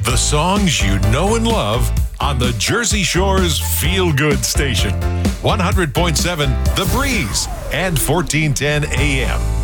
The songs you know and love on the Jersey Shore's Feel Good station. 100.7 The Breeze and 1410 AM.